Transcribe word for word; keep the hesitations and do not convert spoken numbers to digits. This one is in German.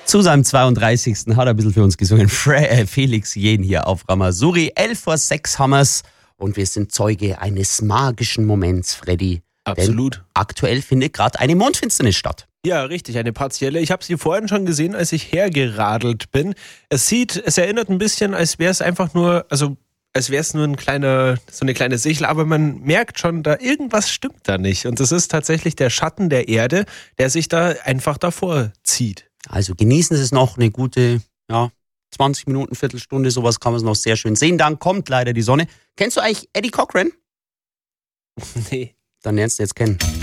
Zu seinem zweiunddreißigsten hat er ein bisschen für uns gesungen. Fre- äh, Felix Jähn hier auf Ramasuri. Elf vor sechs haben wir's und wir sind Zeuge eines magischen Moments, Freddy. Absolut. Denn aktuell findet gerade eine Mondfinsternis statt. Ja, richtig, eine partielle. Ich habe sie vorhin schon gesehen, als ich hergeradelt bin. Es sieht, es erinnert ein bisschen, als wäre es einfach nur, also als wäre es nur ein kleiner, so eine kleine Sichel, aber man merkt schon, da irgendwas stimmt da nicht. Und das ist tatsächlich der Schatten der Erde, der sich da einfach davor zieht. Also genießen Sie es noch eine gute, ja, zwanzig Minuten, Viertelstunde, sowas kann man es noch sehr schön sehen. Dann kommt leider die Sonne. Kennst du eigentlich Eddie Cochran? Nee. Dann lernst du jetzt kennen.